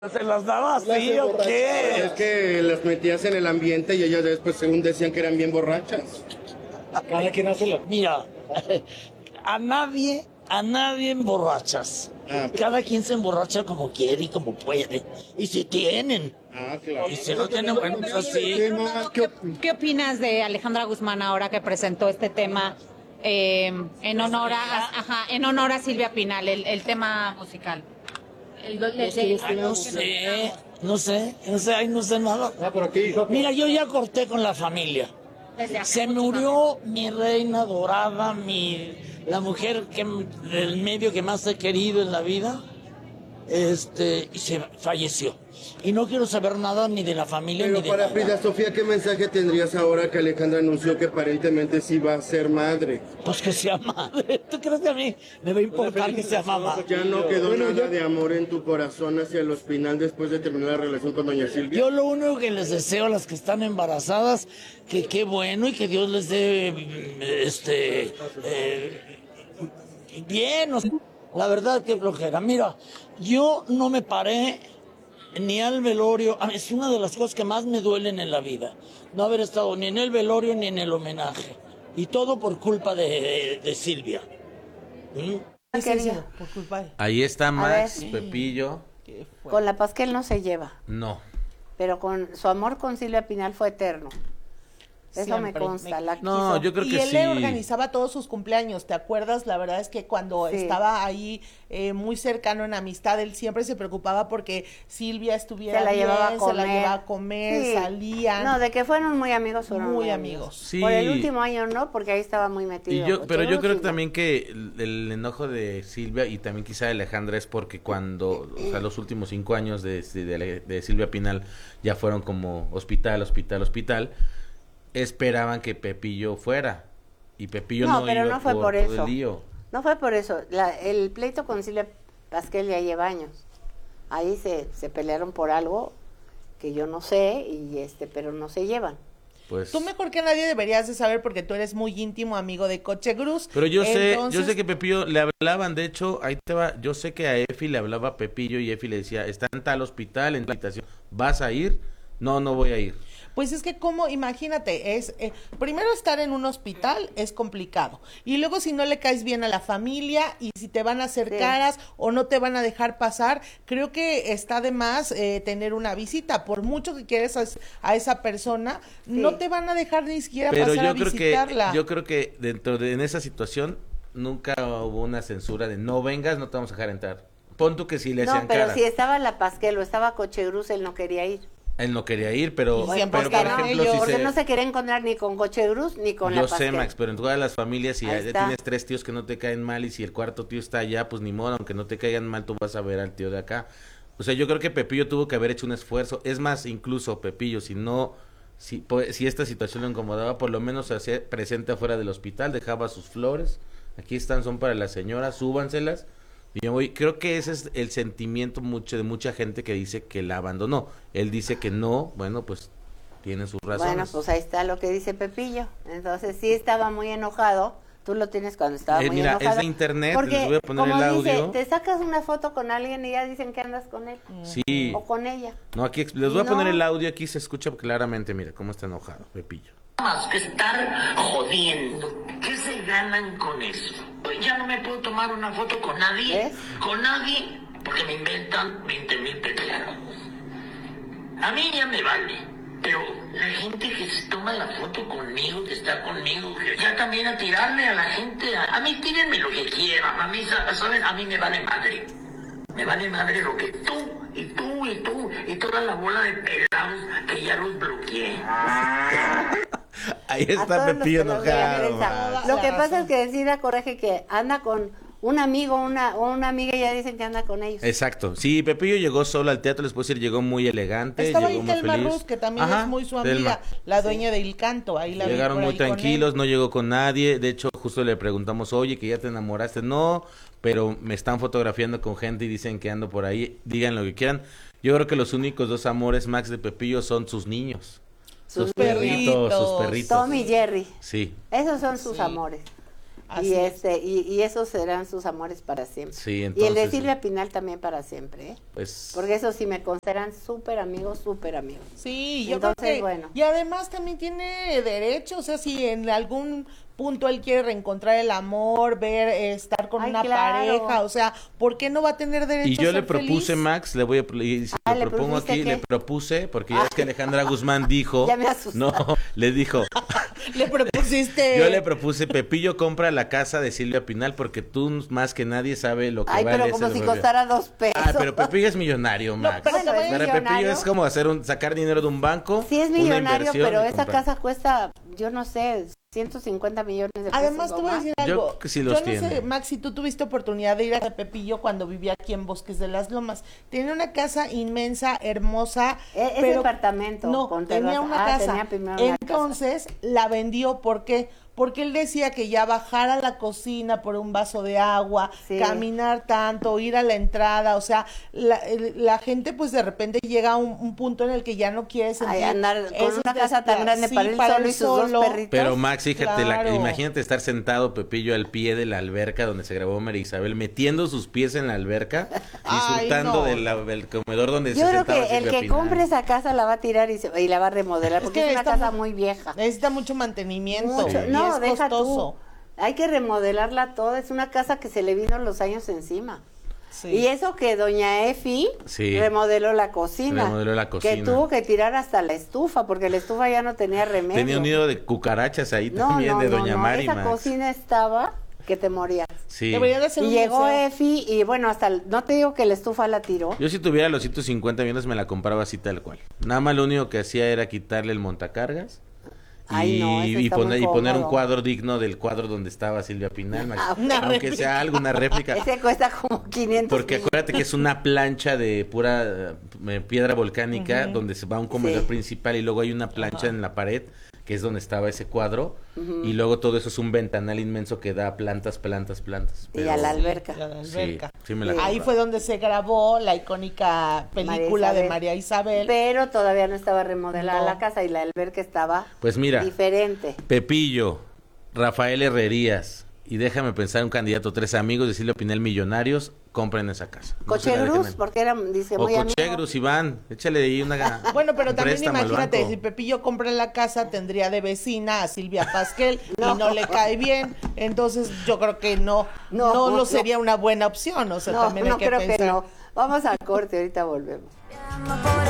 ¿Se las daba así o qué? Es que las metías en el ambiente y ellas después según decían que eran bien borrachas. Cada quien hace lo... Mira, a nadie emborrachas. Cada quien se emborracha como quiere y como puede. Y si tienen. Claro. Y si no tienen, bueno, pues así. ¿Qué opinas de Alejandra Guzmán ahora que presentó este tema en honor a Silvia Pinal, el tema musical? No sé nada. Mira, yo ya corté con la familia. Se murió mi reina dorada, la mujer del medio que más he querido en la vida, y se falleció. Y no quiero saber nada ni de la familia ni de Pero para nada. Frida Sofía, ¿qué mensaje tendrías ahora que Alejandra anunció que aparentemente sí va a ser madre? Pues que sea madre. ¿Tú crees que a mí me va a importar que sea mamá? ¿Ya no quedó nada de amor en tu corazón hacia los Pinal después de terminar la relación con doña Silvia? Yo lo único que les deseo a las que están embarazadas, que qué bueno y que Dios les dé, bien. La verdad que flojera. Mira, yo no me paré ni al velorio. Es una de las cosas que más me duelen en la vida, no haber estado ni en el velorio ni en el homenaje. Y todo por culpa de Silvia. Por culpa de... Ahí está Max, ver. Pepillo. Con la Pasquel no se lleva, No. pero con su amor con Silvia Pinal fue eterno. Eso Siempre, me consta. La No, quiso. yo creo y que él sí. le organizaba todos sus cumpleaños, ¿te acuerdas? La verdad es que cuando Sí. estaba ahí muy cercano en amistad, él siempre se preocupaba porque Silvia estuviera Se la bien, llevaba a se comer. la llevaba a comer, Sí. salían. No, de que fueron muy amigos, fueron Muy amigos. Sí. Por el último año no, porque ahí estaba muy metido. Pero yo creo Silvia. también que el enojo de Silvia y también quizá de Alejandra es porque cuando, o sea, los últimos 5 años de Silvia Pinal ya fueron como hospital, esperaban que Pepillo fuera y Pepillo No, no pero iba no fue por todo eso. el lío. No fue por eso. El pleito con Silvia Pasquel ya lleva años. Ahí se pelearon por algo que yo no sé, pero no se llevan. Pues, Tú mejor que nadie deberías de saber porque tú eres muy íntimo amigo de Coche Cruz. pero yo sé Entonces, que Pepillo le hablaban, de hecho, ahí te va, yo sé que a Efi le hablaba a Pepillo y Efi le decía, está en tal hospital, en tal habitación, ¿vas a ir? No voy a ir. pues es que como, imagínate, primero estar en un hospital es complicado. Y luego si no le caes bien a la familia y si te van a hacer Sí. caras o no te van a dejar pasar, creo que está de más tener una visita. Por mucho que quieres a esa persona, no te van a dejar ni siquiera Pero pasar a yo visitarla. creo que en esa situación nunca hubo una censura de no vengas, no te vamos a dejar entrar. Pon tú que sí le No, hacían pero cara. si estaba la Pasquel o estaba Coche Cruz, él no quería ir. Él no quería ir, pero, Y siempre pero por estaban ejemplo, ellos. si Porque se... no se quería encontrar ni con Coche Cruz ni con la Yo Pasquel. sé, Max, pero en todas las familias, si Ahí ya está. tienes 3 tíos que no te caen mal y si el cuarto tío está allá, pues ni modo, aunque no te caigan mal, tú vas a ver al tío de acá. O sea, yo creo que Pepillo tuvo que haber hecho un esfuerzo. Es más, incluso Pepillo, si esta situación lo incomodaba, por lo menos se hacía presente afuera del hospital, dejaba sus flores. Aquí están, son para la señora, súbanselas. Y yo creo que ese es el sentimiento de mucha gente que dice que la abandonó. Él dice que no, bueno, pues tiene sus razones. Bueno, pues ahí está lo que dice Pepillo. Entonces sí estaba muy enojado. Tú lo tienes cuando estaba muy mira, enojado. es de internet, Porque, les voy a poner como el dice, audio. te sacas una foto con alguien y ya dicen que andas con él. Sí. O con ella. No, aquí les voy a No. poner el audio, aquí se escucha claramente, mira cómo está enojado Pepillo. Más que estar jodiendo. ¿Qué se ganan con eso? Ya no me puedo tomar una foto con nadie. ¿Ves? Con nadie, porque me inventan 20,000 pretextos. A mí ya me vale. Pero la gente que se toma la foto conmigo, que está conmigo, que ya también a tirarle a la gente. A mí tírenme lo que quieran. A mí, ¿saben? A mí me vale madre. Me vale madre lo que tú, y toda la bola de pelados que ya los bloqueé. Ahí A está todos los Pepillo que nos enojado. regresa. man. Lo La que pasa razón. es que sí da coraje que anda con un amigo o una amiga y ya dicen que anda con ellos. Exacto. Sí, Pepillo llegó solo al teatro, les puedo decir, llegó muy elegante, Estaba llegó ahí muy Telma feliz. Ruz, que también Ajá, es muy su Telma. amiga, la dueña del Canto. Ahí la vi Llegaron por muy ahí con él. tranquilos, no llegó con nadie. De hecho, justo le preguntamos, oye, que ya te enamoraste. No, pero me están fotografiando con gente y dicen que ando por ahí. Digan lo que quieran. Yo creo que los únicos 2 amores, Max, de Pepillo son sus niños. Sus perritos. sus perritos. Tom y Jerry. Sí. Esos son sus Sí. amores. Y y esos serán sus amores para siempre. Sí, y el de entonces, Silvia Pinal también para siempre, ¿eh? Pues Porque eso sí me consideran súper amigos, súper amigos. Sí, yo Entonces, creo que, bueno. y además también tiene derecho, o sea, si en algún punto él quiere reencontrar el amor, estar con Ay, una claro. pareja, o sea, ¿por qué no va a tener derecho y a yo ser le propuse, feliz? Max, le voy a y si Ah, lo ¿le propongo propusiste aquí, qué? le propuse, porque ya es que Alejandra Guzmán dijo, Ya me asusté. no, le dijo, Le propusiste. yo le propuse, Pepillo compra la casa de Silvia Pinal porque tú más que nadie sabe lo que Ay, vale pero como ese si rollo. costara 2 pesos. Ah, pero Pepillo es millonario, Max. pero te voy a decir- Para Pepillo millonario. es como sacar dinero de un banco. Sí es una millonario, inversión pero y esa comprar. casa cuesta, yo no sé, 150 millones de pesos. Además, o te voy a más. decir Yo algo. creo que sí los no tiene. sé, Max, si tú tuviste oportunidad de ir a Pepillo cuando vivía aquí en Bosques de las Lomas. Tenía una casa inmensa, hermosa. Es pero departamento. No, con tenía terraza. una Ah, casa. tenía primero una Entonces, la vendió, ¿por qué? Porque él decía que ya bajar a la cocina por un vaso de agua, Sí. caminar tanto, ir a la entrada, o sea, la gente pues de repente llega a un punto en el que ya no quiere sentir Ay, andar con esos una casa tan grande sí, para él solo y sus dos perritos. Pero Max, fíjate, Claro. imagínate estar sentado Pepillo al pie de la alberca donde se grabó María Isabel, metiendo sus pies en la alberca, Ay, disfrutando no. del comedor donde Yo se creo sentaba que el Silvia que Pinal. compre esa casa la va a tirar y la va a remodelar, porque es una está casa muy vieja. Necesita mucho mantenimiento. Mucho. Y No, es deja costoso. tú. Hay que remodelarla toda. Es una casa que se le vino los años encima. Sí. Y eso que doña Efi Sí. remodeló la cocina. Remodeló la cocina. Que tuvo que tirar hasta la estufa, porque la estufa ya no tenía remedio. Tenía un nido de cucarachas ahí No, también, no, de no, Doña no. Mari, Esa Max. cocina estaba que te morías. Sí. Debería de ser Y un llegó museo. Efi y bueno, no te digo que la estufa la tiró. Yo si tuviera los 150 millones me la compraba así tal cual. Nada más lo único que hacía era quitarle el montacargas. Ay, no, ese está muy y poner un cómodo. cuadro digno del cuadro donde estaba Silvia Pinal, Max. Ah, una Aunque réplica. sea alguna réplica. Ese cuesta como 500 Porque millones. acuérdate que es una plancha de pura piedra volcánica donde se va un comedor Sí. principal y luego hay una plancha en la pared que es donde estaba ese cuadro y luego todo eso es un ventanal inmenso que da plantas. Y a la alberca. La de Sí, alberca. sí me la Ahí compraba. fue donde se grabó la icónica película de Isabel. María Isabel. Pero todavía no estaba remodelada No. la casa y la alberca estaba Pues mira, diferente. Pepillo, Rafael Herrerías y déjame pensar un candidato, 3 amigos de Silvia Pinal millonarios, compren esa casa. No se la dejen Cochegruz, ahí. porque era, dice, O muy amigo. Cochegruz, Iván, échale ahí una Bueno, pero un también préstamo al imagínate, banco. si Pepillo compra la casa, tendría de vecina a Silvia Pasquel y no le cae bien. Entonces, yo creo que no No. sería una buena opción. O sea, No, también hay no que creo pensar. que no. Vamos a corte, ahorita volvemos. Llama por